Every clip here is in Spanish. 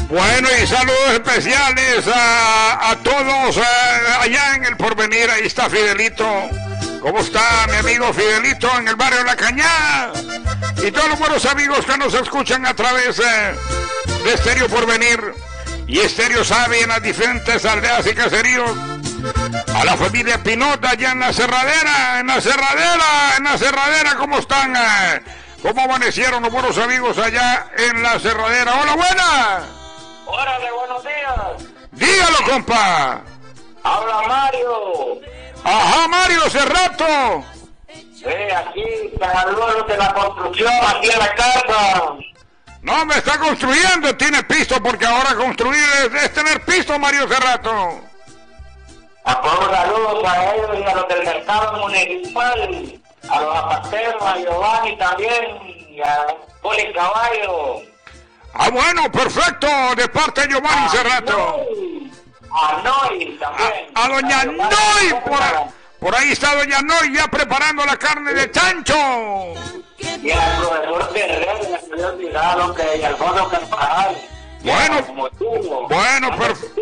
Bueno, y saludos especiales a todos allá en el Porvenir. Ahí está Fidelito. ¿Cómo está mi amigo Fidelito en el barrio La Cañada? Y todos los buenos amigos que nos escuchan a través de Estéreo Porvenir y Estéreo Sabe en las diferentes aldeas y caseríos. A la familia Pinota allá en la Cerradera, ¿cómo están? ¿Cómo amanecieron los buenos amigos allá en la Cerradera? ¡Hola, buena! ¡Órale, buenos días! ¡Dígalo, compa! ¡Habla Mario! ¡Ajá, Mario Cerrato! Aquí, saludos de la construcción, aquí en la casa. No, me está construyendo, tiene piso, porque ahora construir es tener piso, Mario Cerrato. Saludos a ellos y a los del mercado municipal, a los zapateros, a Giovanni también, y a Poli Caballo. Bueno, perfecto, de parte de Giovanni Cerrato. A Noy también. A doña Noy, por ahí está doña Noy ya preparando la carne de chancho. Y al profesor Guerrero, me estoy olvidado que y Alfonso Carvajal. Bueno,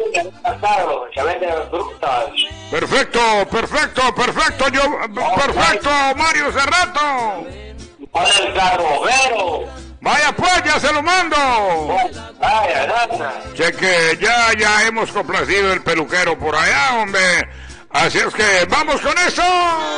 perfecto, Mario Cerrato. El Garrobero. Vaya pues, ya se lo mando. Vaya, gracias. Cheque, ya hemos complacido el peluquero por allá, hombre. Así es que vamos con eso.